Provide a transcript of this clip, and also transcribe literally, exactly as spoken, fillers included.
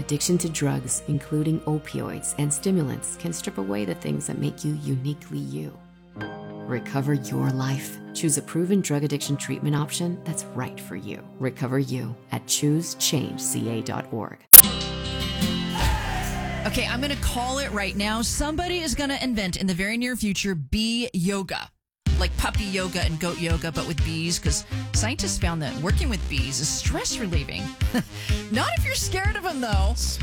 Addiction to drugs, including opioids and stimulants, can strip away the things that make you uniquely you. Recover your life. Choose a proven drug addiction treatment option that's right for you. Recover You at choose change c a dot org. Okay, I'm going to call it right now. Somebody is going to invent in the very near future bee yoga. Like puppy yoga and goat yoga, but with bees, because scientists found that working with bees is stress relieving. Not if you're scared of them, though.